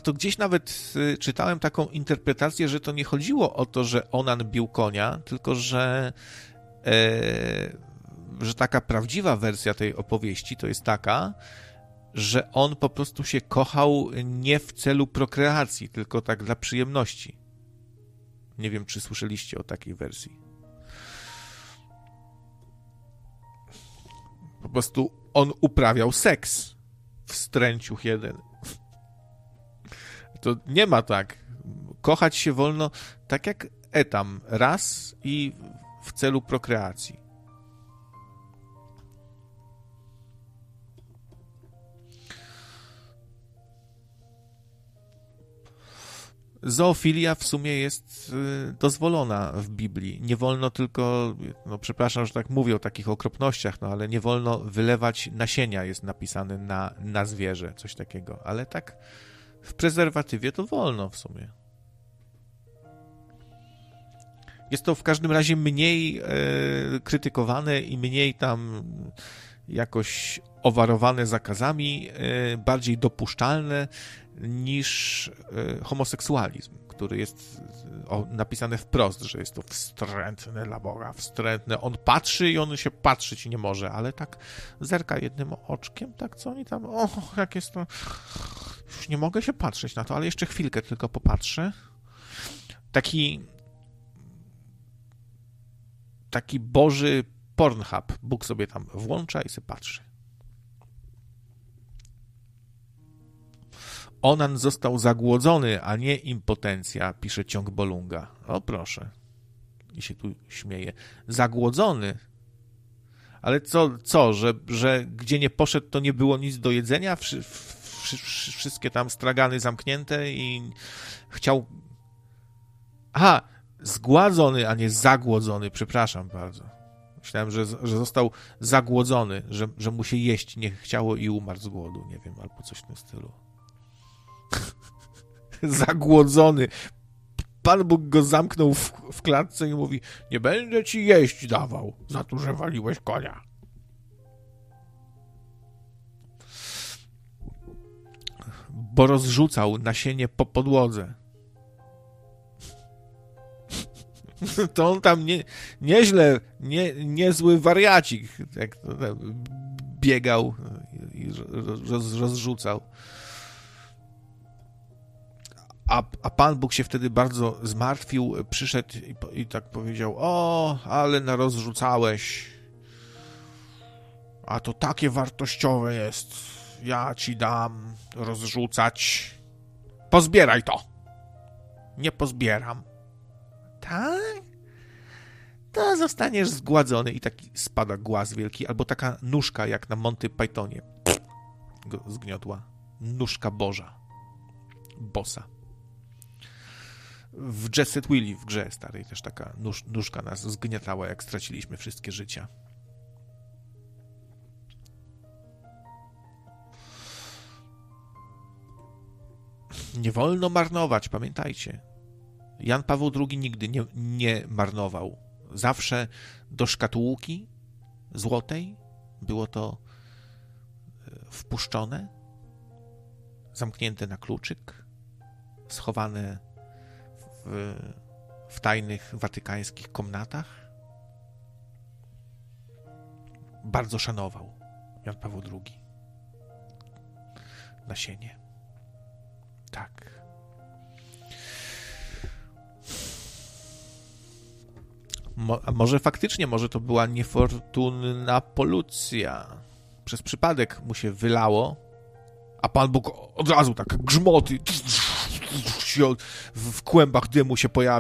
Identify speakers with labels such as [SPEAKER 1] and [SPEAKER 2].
[SPEAKER 1] to gdzieś nawet czytałem taką interpretację, że to nie chodziło o to, że Onan bił konia, tylko że taka prawdziwa wersja tej opowieści to jest taka, że on po prostu się kochał nie w celu prokreacji, tylko tak dla przyjemności. Nie wiem, czy słyszeliście o takiej wersji. Po prostu on uprawiał seks w stręciuch jeden. To nie ma tak. Kochać się wolno tak jak Etam, raz i w celu prokreacji. Zoofilia w sumie jest dozwolona w Biblii. Nie wolno tylko, no przepraszam, że tak mówię o takich okropnościach, no ale nie wolno wylewać nasienia, jest napisane na zwierzę, coś takiego. Ale tak w prezerwatywie to wolno w sumie. Jest to w każdym razie mniej krytykowane i mniej tam jakoś owarowane zakazami, bardziej dopuszczalne niż homoseksualizm, który jest napisane wprost, że jest to wstrętne dla Boga, wstrętne. On patrzy i on się patrzeć nie może, ale tak zerka jednym oczkiem, tak co oni tam, jak jest to, już nie mogę się patrzeć na to, ale jeszcze chwilkę tylko popatrzę. Taki Boży Pornhub. Bóg sobie tam włącza i sobie patrzy. Onan został zagłodzony, a nie impotencja, pisze Ciąg Bolunga. O proszę. I się tu śmieje. Zagłodzony? Ale że gdzie nie poszedł, to nie było nic do jedzenia? Wszystkie tam stragany zamknięte i chciał... Aha, zgładzony, a nie zagłodzony. Przepraszam bardzo. Myślałem, że został zagłodzony, że mu się jeść nie chciało i umarł z głodu. Nie wiem, albo coś w tym stylu. Zagłodzony. Pan Bóg go zamknął w klatce i mówi: nie będę ci jeść dawał za to, że waliłeś konia. Bo rozrzucał nasienie po podłodze. To on tam nieźle, niezły wariacik, jak to biegał i rozrzucał. A Pan Bóg się wtedy bardzo zmartwił, przyszedł i tak powiedział: o, ale narozrzucałeś, a to takie wartościowe jest, ja ci dam rozrzucać, pozbieraj to. Nie pozbieram. Tak? To zostaniesz zgładzony i taki spada głaz wielki, albo taka nóżka jak na Monty Pythonie go zgniotła. Nóżka Boża. Bossa. W Jet Set Willy w grze starej też taka nóżka nas zgniatała, jak straciliśmy wszystkie życia. Nie wolno marnować, pamiętajcie. Jan Paweł II nigdy nie marnował. Zawsze do szkatułki złotej było to wpuszczone, zamknięte na kluczyk, schowane w tajnych watykańskich komnatach. Bardzo szanował Jan Paweł II nasienie. Tak. A może faktycznie, może to była niefortunna polucja. Przez przypadek mu się wylało, a Pan Bóg od razu tak grzmoty w kłębach dymu się pojawił.